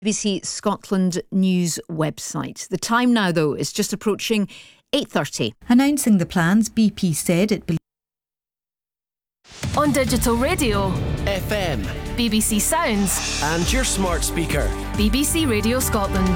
BBC Scotland News website. The time now, though, is just approaching 8:30. Announcing the plans, BP said it on digital radio, FM, BBC Sounds and your smart speaker. BBC Radio Scotland.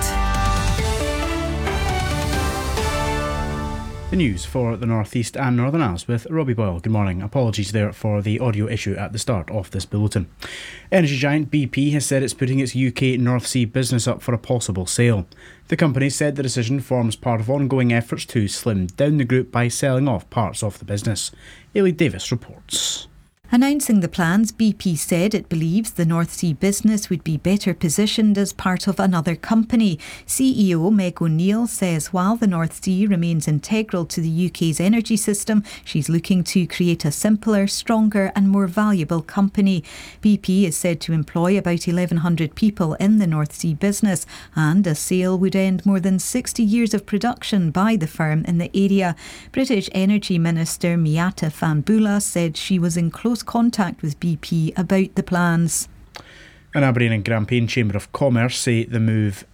The news for the North East and Northern Isles with Robbie Boyle. Good morning. Apologies there for the audio issue at the start of this bulletin. Energy giant BP has said it's putting its UK North Sea business up for a possible sale. The company said the decision forms part of ongoing efforts to slim down the group by selling off parts of the business. Ailey Davis reports. Announcing the plans, BP said it believes the North Sea business would be better positioned as part of another company. CEO Meg O'Neill says while the North Sea remains integral to the UK's energy system, she's looking to create a simpler, stronger and more valuable company. BP is said to employ about 1,100 people in the North Sea business, and a sale would end more than 60 years of production by the firm in the area. British Energy Minister Miatta Fahnbulleh said she was in close contact with BP about the plans. An Aberdeen and Grampian Chamber of Commerce say the move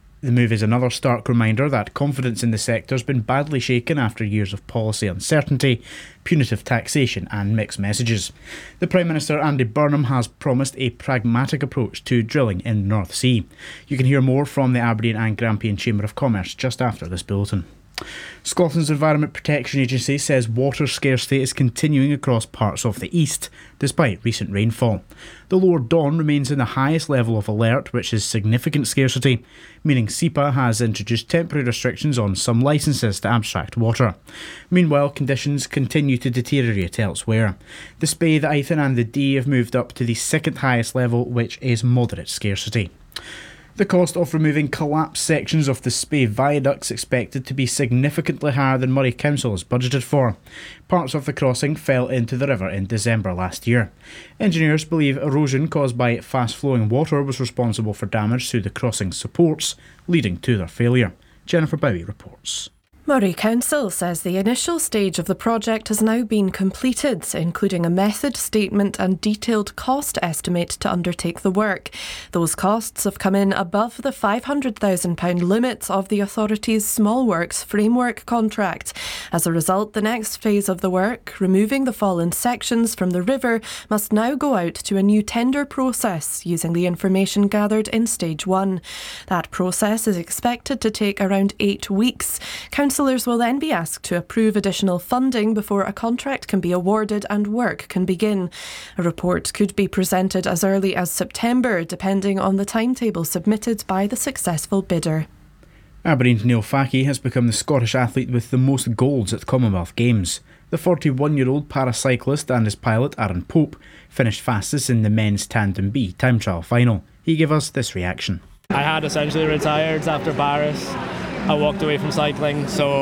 is another stark reminder that confidence in the sector has been badly shaken after years of policy uncertainty, punitive taxation and mixed messages. The Prime Minister Andy Burnham has promised a pragmatic approach to drilling in the North Sea. You can hear more from the Aberdeen and Grampian Chamber of Commerce just after this bulletin. Scotland's Environment Protection Agency says water scarcity is continuing across parts of the east, despite recent rainfall. The Lower Don remains in the highest level of alert, which is significant scarcity, meaning SEPA has introduced temporary restrictions on some licences to abstract water. Meanwhile, conditions continue to deteriorate elsewhere. The Spey, the Eithin and the Dee have moved up to the second highest level, which is moderate scarcity. The cost of removing collapsed sections of the Spey Viaduct is expected to be significantly higher than Moray Council has budgeted for. Parts of the crossing fell into the river in December last year. Engineers believe erosion caused by fast-flowing water was responsible for damage to the crossing supports, leading to their failure. Jennifer Bowie reports. Moray Council says the initial stage of the project has now been completed, including a method statement and detailed cost estimate to undertake the work. Those costs have come in above the £500,000 limit of the authority's Small Works Framework contract. As a result, the next phase of the work, removing the fallen sections from the river, must now go out to a new tender process using the information gathered in Stage 1. That process is expected to take around 8 weeks. Councillors will then be asked to approve additional funding before a contract can be awarded and work can begin. A report could be presented as early as September, depending on the timetable submitted by the successful bidder. Aberdeen's Neil Fackie has become the Scottish athlete with the most golds at Commonwealth Games. The 41-year-old paracyclist and his pilot, Aaron Pope, finished fastest in the men's Tandem B time trial final. He gave us this reaction. I had essentially retired after Paris. I walked away from cycling, so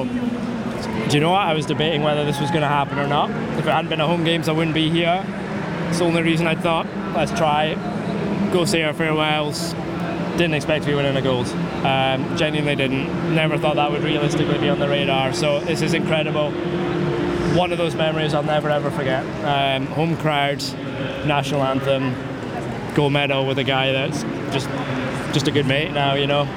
do you know what? I was debating whether this was going to happen or not. If it hadn't been a home games, I wouldn't be here. It's the only reason I thought, let's try it, go say our farewells. Didn't expect to be winning a gold. Genuinely didn't. Never thought that would realistically be on the radar. So this is incredible. One of those memories I'll never ever forget. Home crowd, national anthem, gold medal with a guy that's just a good mate now, you know.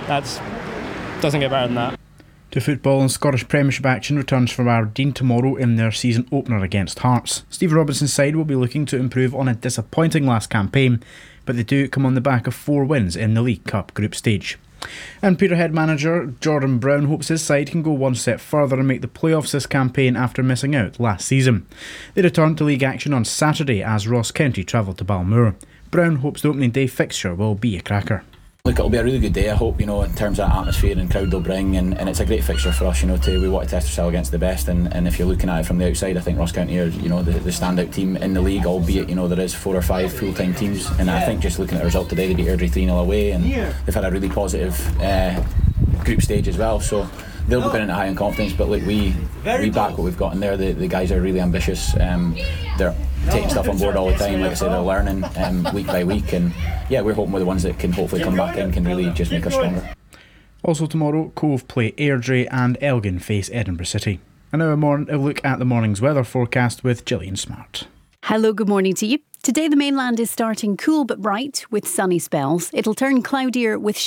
Doesn't get better than that. To football, and Scottish Premiership action returns from Aberdeen tomorrow in their season opener against Hearts. Steve Robinson's side will be looking to improve on a disappointing last campaign, but they do come on the back of 4 wins in the League Cup group stage. And Peterhead manager Jordan Brown hopes his side can go one step further and make the playoffs this campaign after missing out last season. They return to league action on Saturday as Ross County travel to Balmoor. Brown hopes the opening day fixture will be a cracker. Look, it'll be a really good day, I hope, in terms of atmosphere and crowd they'll bring, and it's a great fixture for us, we want to test ourselves against the best, and if you're looking at it from the outside, I think Ross County are, the standout team in the league, albeit, there is 4 or 5 full-time teams, and I think just looking at the result today, they beat Airdrie 3-0 away, and they've had a really positive group stage as well, so they'll be going into high in confidence, but look, we back what we've got in there. The guys are really ambitious. They're taking stuff on board all the time. Like I said, they're learning week by week, and we're hoping we're the ones that can hopefully come back in, can really just make us stronger. Also tomorrow, Cove play Airdrie and Elgin face Edinburgh City. And now a look at the morning's weather forecast with Gillian Smart. Hello, good morning to you. Today the mainland is starting cool but bright with sunny spells. It'll turn cloudier with